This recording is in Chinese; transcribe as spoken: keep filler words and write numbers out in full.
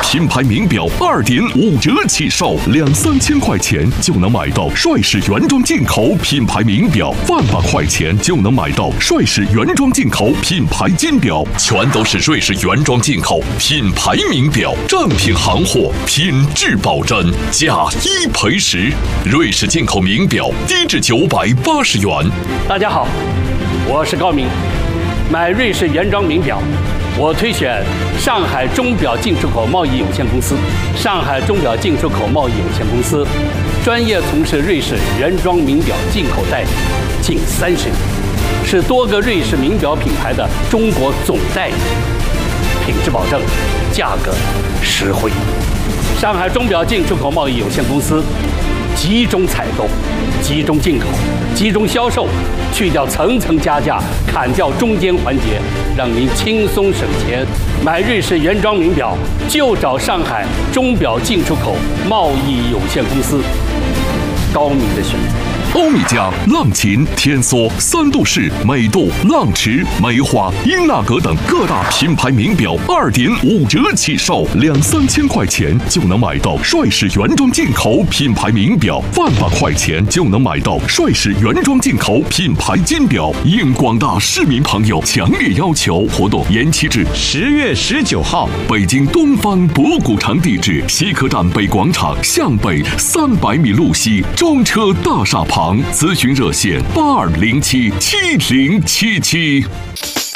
品牌名表二点五折起售，两三千块钱就能买到帅士原装进口品牌名表，万把块钱就能买到帅士原装进口品牌金表，全都是瑞士原装进口品牌名表，正品行货，品质保真，价一赔十。瑞士进口名表低至九百八十元。 大家好，我是高明。买瑞士原装名表，我推选上海钟表进出口贸易有限公司。上海钟表进出口贸易有限公司专业从事瑞士原装名表进口代理近三十年，是多个瑞士名表品牌的中国总代理，品质保证，价格实惠。上海钟表进出口贸易有限公司集中采购、集中进口、集中销售，去掉层层加价，砍掉中间环节，让您轻松省钱。买瑞士原装名表就找上海钟表进出口贸易有限公司，高明的选择。 欧米茄、浪琴、天梭、三度式、美度、浪驰、梅花、英纳格等各大品牌名表二点五折起售，两三千块钱就能买到帅士原装进口品牌名表，万把块钱就能买到帅士原装进口品牌金表。应广大市民朋友强烈要求，活动延期至十月十九号。 北京东方博古城地址：西客站北广场向北三百米路西中车大厦旁。咨询热线：八二零七七零七七。